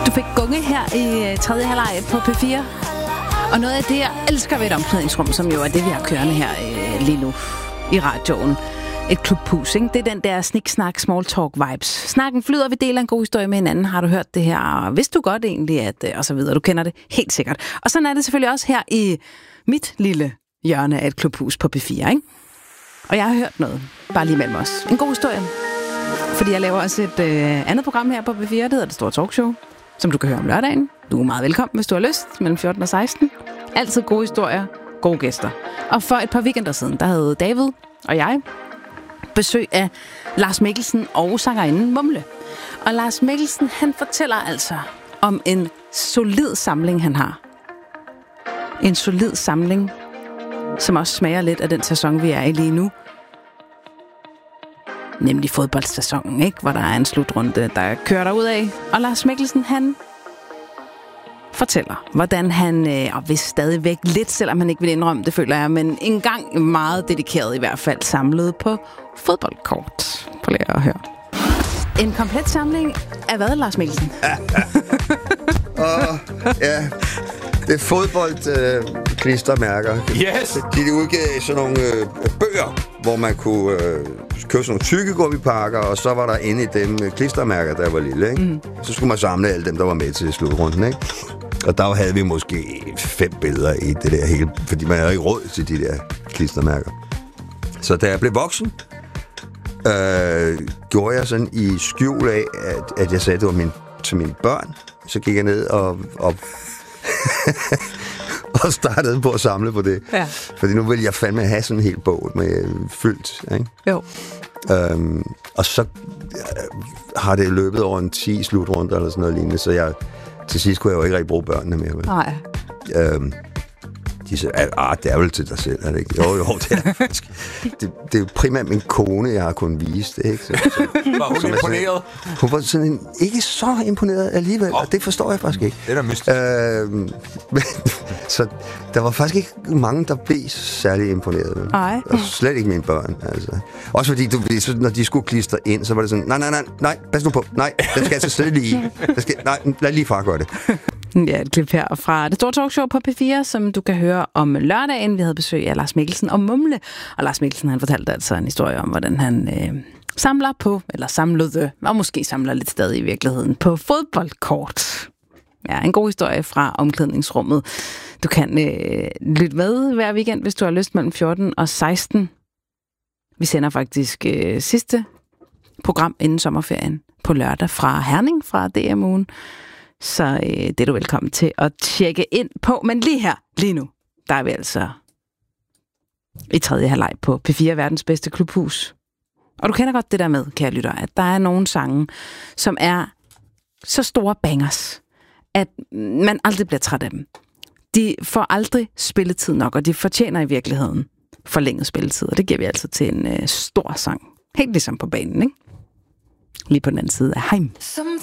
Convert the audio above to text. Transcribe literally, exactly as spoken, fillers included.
Du fik gunge her i tredje halvleg på P fire. Og noget af det, jeg elsker ved et omklædningsrum, som jo er det, vi har kørende her øh, lige nu i radioen. Et klubhus, ikke? Det er den der snik-snak, small talk vibes. Snakken flyder, vi deler en god historie med hinanden. Har du hørt det her? Og vidste du godt egentlig, at... Og så videre. Du kender det helt sikkert. Og sådan er det selvfølgelig også her i mit lille hjørne af et klubhus på P fire, ikke? Og jeg har hørt noget. Bare lige mellem os. En god historie. Fordi jeg laver også et øh, andet program her på P fire, det hedder Det Store Talkshow, som du kan høre om lørdagen. Du er meget velkommen, hvis du har lyst, mellem fjorten og seksten. Altid gode historier, gode gæster. Og for et par weekender siden, der havde David og jeg besøg af Lars Mikkelsen og sangerinden Mumle. Og Lars Mikkelsen, han fortæller altså om en solid samling, han har. En solid samling, som også smager lidt af den sæson, vi er i lige nu. Nemlig fodboldsæsonen, ikke? Hvor der er en slutrunde, der kører derudad. Og Lars Mikkelsen, han fortæller, hvordan han, øh, og hvis stadigvæk lidt, selvom han ikke vil indrømme det, føler jeg, men en gang meget dedikeret i hvert fald, samlet på fodboldkort. Prøv lige at høre. En komplet samling af hvad, Lars Mikkelsen? Åh, ja... Det er fodboldklistermærker. Øh, yes! De, de udgav sådan nogle øh, bøger, hvor man kunne øh, købe sådan nogle tyggegummipakker, og så var der inde i dem øh, klistermærker, der var lille, ikke? Mm. Så skulle man samle alle dem, der var med til slutrunden, ikke? Og der havde vi måske fem billeder i det der hele, fordi man havde ikke råd til de der klistermærker. Så da jeg blev voksen, øh, gjorde jeg sådan i skjul af, at, at jeg sagde, at det var min, til mine børn. Så gik jeg ned og... og og startede på at samle på det. Ja. Fordi nu vil jeg fandme have sådan en hel bog med fyldt, ikke? Jo. Øhm, og så øh, har det løbet over en ti slutrunder eller sådan noget lignende, så jeg til sidst kunne jeg jo ikke rigtig bruge børnene mere. Vel? Nej. Øhm, de sagde, ah, det er vel til dig selv, er det ikke? Jo, jo, det er faktisk. Det, det er jo primært min kone, jeg har kunnet vise det, ikke? Så, så, var hun imponeret? Sådan, hun var sådan en, ikke så imponeret alligevel, oh, og det forstår jeg faktisk ikke. Det er da mystisk. Øhm, men, så der var faktisk ikke mange, der blev særlig imponeret. Nej. Og slet ikke mine børn, altså. Også fordi, du, så, når de skulle klistre ind, så var det sådan, nej, nej, nej, nej, pas nu på, nej, den skal altså slet lige, skal, nej, lad lige far gøre det. Ja, et klip her fra Det Store Talkshow på P fire, som du kan høre om lørdagen. Vi havde besøg af Lars Mikkelsen og Mumle. Og Lars Mikkelsen, han fortalte altså en historie om, hvordan han øh, samler på, eller samlede, og måske samler lidt stadig i virkeligheden, på fodboldkort. Ja, en god historie fra omklædningsrummet. Du kan øh, lytte med hver weekend, hvis du har lyst, mellem fjorten og seksten. Vi sender faktisk øh, sidste program inden sommerferien på lørdag fra Herning, fra D M-ugen. Så øh, det er du velkommen til at tjekke ind på. Men lige her, lige nu, der er vi altså i tredje halvleg på P fire, verdens bedste klubhus. Og du kender godt det der med, kære lytter, at der er nogle sange, som er så store bangers, at man aldrig bliver træt af dem. De får aldrig spilletid nok, og de fortjener i virkeligheden forlænget spilletid. Og det giver vi altså til en øh, stor sang. Helt ligesom på banen, ikke? Lige på den anden side af Heim.